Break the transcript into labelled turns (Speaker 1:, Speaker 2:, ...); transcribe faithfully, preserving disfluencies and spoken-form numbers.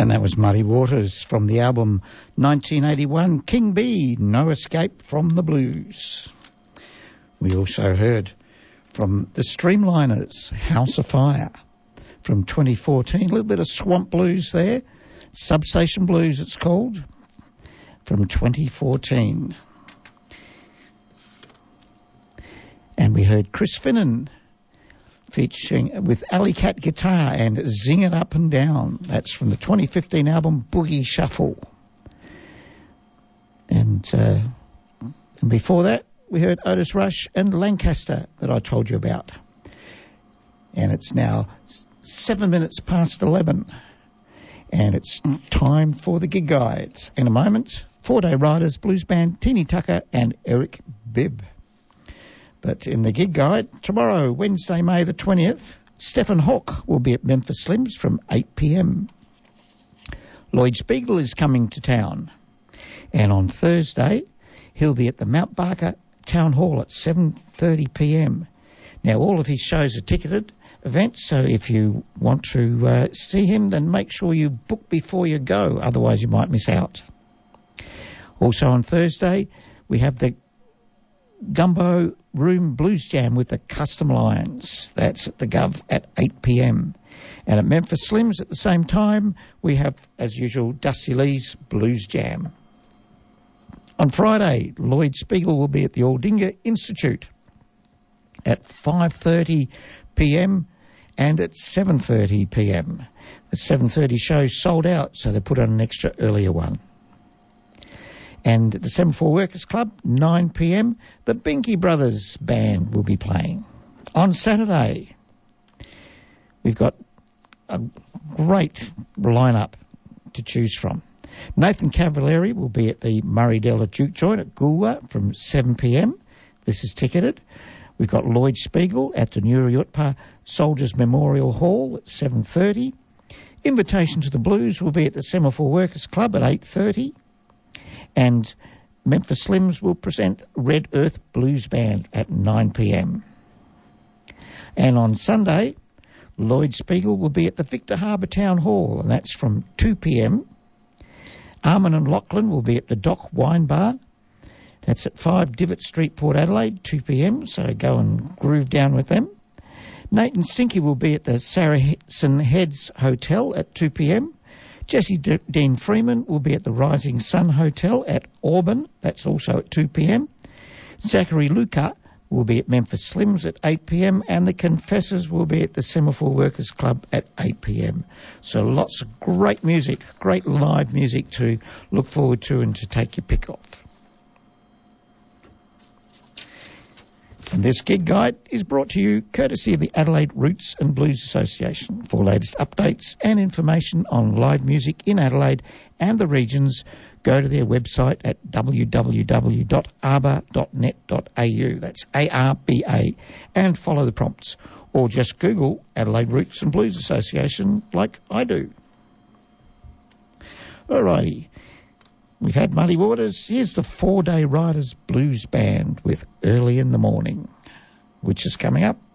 Speaker 1: And that was Muddy Waters from the album nineteen eighty-one, King B, No Escape from the Blues. We also heard from the Streamliners, House of Fire, from twenty fourteen. A little bit of swamp blues there. Substation Blues it's called, from twenty fourteen. And we heard Chris Finnan featuring with Alley Cat guitar and Zing It Up and Down. That's from the twenty fifteen album Boogie Shuffle. And, uh, and before that, we heard Otis Rush and Lancaster that I told you about. And it's now seven minutes past eleven. And it's time for the gig guides. In a moment, Four Day Riders Blues Band, Teeny Tucker and Eric Bibb. But in the gig guide, tomorrow, Wednesday, May the twentieth, Stephen Hawke will be at Memphis Slims from eight p.m. Lloyd Spiegel is coming to town. And on Thursday, he'll be at the Mount Barker Town Hall at seven thirty p.m. Now, all of his shows are ticketed events, so if you want to uh, see him, then make sure you book before you go, otherwise you might miss out. Also on Thursday, we have the Gumbo Room Blues Jam with the Custom Lions. That's at the Gov at eight p.m. And at Memphis Slims at the same time, we have, as usual, Dusty Lee's Blues Jam. On Friday, Lloyd Spiegel will be at the Aldinga Institute at five thirty p.m. and at seven thirty p.m. The seven thirty show sold out, so they put on an extra earlier one. And at the Semaphore Workers Club, nine p.m, the Binky Brothers Band will be playing. On Saturday, we've got a great lineup to choose from. Nathan Cavalieri will be at the Murray Della Juke Joint at Goolwa from seven p.m. This is ticketed. We've got Lloyd Spiegel at the Nuruyutpa Soldiers Memorial Hall at seven thirty. Invitation to the Blues will be at the Semaphore Workers Club at eight thirty. And Memphis Slims will present Red Earth Blues Band at nine p.m. And on Sunday, Lloyd Spiegel will be at the Victor Harbour Town Hall, and that's from two p.m. Armin and Lachlan will be at the Dock Wine Bar. That's at five Divot Street, Port Adelaide, two p.m, so go and groove down with them. Nathan Stinky will be at the Saracen Heads Hotel at two p.m. Jesse D- Dean Freeman will be at the Rising Sun Hotel at Auburn. That's also at two p.m. Zachary Luca will be at Memphis Slims at eight p.m. and the Confessors will be at the Semaphore Workers Club at eight p.m. So lots of great music, great live music to look forward to and to take your pick off. And this gig guide is brought to you courtesy of the Adelaide Roots and Blues Association. For latest updates and information on live music in Adelaide and the regions, go to their website at w w w dot arba dot net dot a u. That's A R B A. And follow the prompts. Or just Google Adelaide Roots and Blues Association like I do. Alrighty. We've had Muddy Waters. Here's the Four Day Riders Blues Band with Early in the Morning, which is coming up